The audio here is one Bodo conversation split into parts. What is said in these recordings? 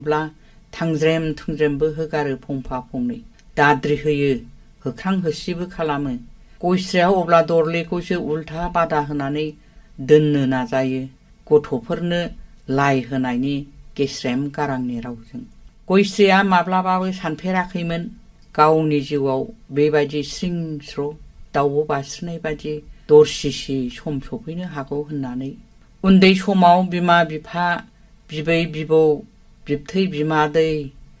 ब्ला थांज्रेम थुंज्रेमबो होगारो फंफा फंनै दाद्रि होयो होख्रां होसिबो खालामो। गयस्रिया अब्ला दरलेखौसो उल्था बादा होनानै दोननो नाजायो गथ'फोरनो लाइ होनायनि गेस्रेम गारांनि रावजों। गयस्रिया माब्लाबाबो सानफेराखैमोन गावनि जिउआव बेबायदि स्रिं स्र' दाउब' बास्रिनाय बादि दरसिसि सम सफैनो हागौ होननानै। उन्दै समाव बिमा बिफा बिबै बिबौ बिबथै बिमादै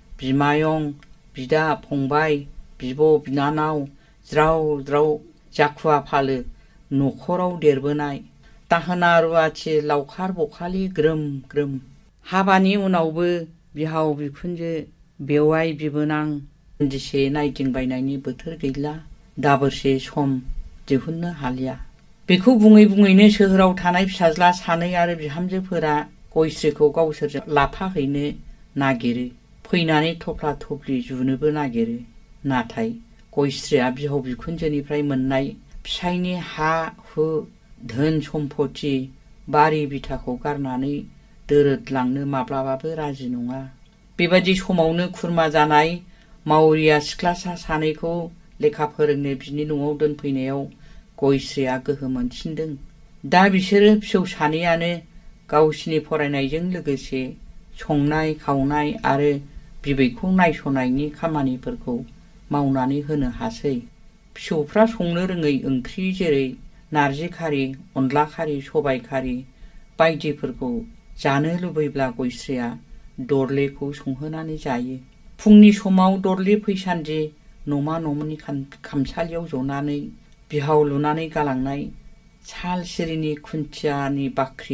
बिमायं बिदा फंबाय बिब' बिनानाव ज्राव ज्राव जाखुवा फालो न'खराव देरबोनाय दाहोना रुवाथि लावखार बखालि ग्रोम ग्रोम। हाबानि उनावबो बिहाव बिखुनजो बेवाइ बिबोनां दान्दिसे नायदिंबायनायनि बोथोर गैला दाबोरसे सम दिहुननो हालिया। बेखौ बुङै बुङैनो सोहोराव थानाय फिसाज्ला सानै आरो बिहामजोफोरा गयस्रिखौ गावसोरजों लाफाहैनो नागिरो। फैनानै थफ्ला थफ्लि जुनोबो नागिरो। नाथाय गयस्रिया बिहाव बिखुनजोनिफ्राय मोननाय फिसायनि हा हु धोन सम्पति बारि बिथाखौ गारनानै दोरोदलांनो माब्लाबाबो राजि नङा। बेबादि समावनो खुरमा जानाय मावरिया सिख्लासा सानैखौ लेखा फोरोंनो बिनि न'आव दोनफैनायाव गयस्रिया गोहो मोनसिनदों। दा बिसोरो फिसौ सानैयानो गावसिनि फरायनायजों लोगोसे संनाय खावनाय आरो बिबैखौ नायस'नायनि खामानिफोरखौ मावनानै होनो हासै। फिसौफ्रा संनो रोङै ओंख्रि जेरै नारजि खारि अनला खारि सबाय खारि बायदिफोरखौ जानो लुबैब्ला गयस्रिया दरलेखौ संहोनानै जायो। फुंनि समाव दरले फैसान्दि न'मा न'नि खामसालियाव जनानै बिहाव लुनानै गालांनाय साल सिरिनि खुन्थियानि बाख्रि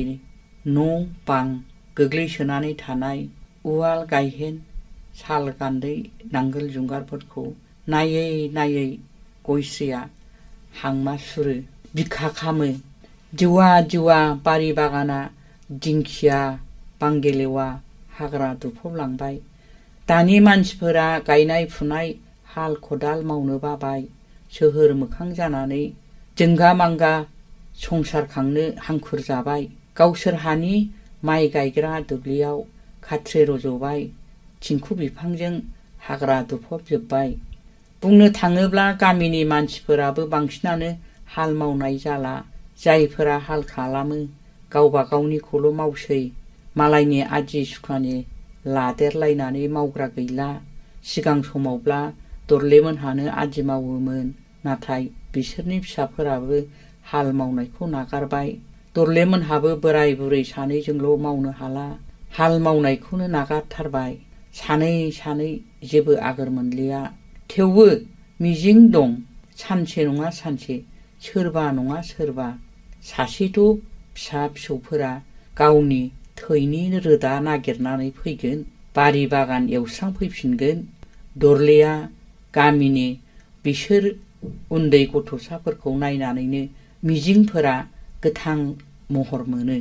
न' बां गोग्लैसोनानै थानाय उवाल गायहेन साल गान्दै नांगोल जुंगालफोरखौ नायै नायै गयस्रिया हांमा सुरो बिखा खामो। दिवा दिवा बारि बागाना दिंखिया बांगेलेवा हाग्रा दुफबलांबाय। दानि मानसिफोरा गायनाय फुनाय हाल खदाल मावनो बाबाय सोहोर मोखां जानानै जोंगा मांगा संसार खांनो हांखुर जाबाय। गावसोरहानि माइ गायग्रा दुब्लियाव खाथ्रि रज'बाय थिंखु बिफांजों हाग्रा दुफबजोब्बाय। बुंनो थाङोब्ला गामिनि मानसिफोराबो बांसिनानो हाल मावनाय जाला। जायफोरा हाल खालामो गावबा गावनिखौल' मावसै। मालायनि आदि सुखानि लादेरलायनानै मावग्रा गैला। सिगां समावब्ला दरलेमोनहानो आदि मावोमोन। नाथाय बिसोरनि फिसाफोराबो हाल मावनायखौ नागारबाय। दरलेमोनहाबो बोराय बुरै सानैजोंल' मावनो हाला हाल मावनायखौनो नागारथारबाय। सानै सानै जेबो आगोर मोनलिया। थेवबो मिजिं दं सानसे नङा सानसे सोरबा नङा सोरबा सासेथ' फिसा फिसौफोरा गावनि थैनि रोदा नागिरनानै फैगोन बारि बागान एवस्रांफैफिनगोन। दरलेया गामिनि बिसोर उन्दै गथ'साफोरखौ नायनानैनो मिजिंफोरा गोथां महर मोनो।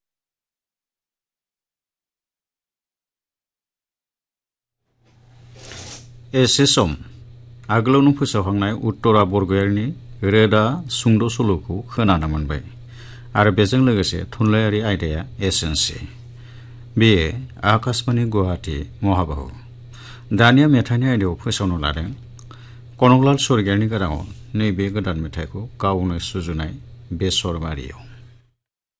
एसे सम आगोलावनो फोसावखांनाय उत्तरा बरगयारिनि रोदा सुंद' सल'खौ खोनानो मोनबाय आरो बेजों लोगोसे थुनलाइयारि आयदाया एसेनोसै। बेयो आकाशबाणी गुवाहाटी महाबाहु। दानिया मेथाइनि आयदायाव फोसावनो लादों कनकलाल स्वर्गियारिनि गाराङाव नैबे गोदान मेथाइखौ गावनो सुजुनाय बेसर बारियाव।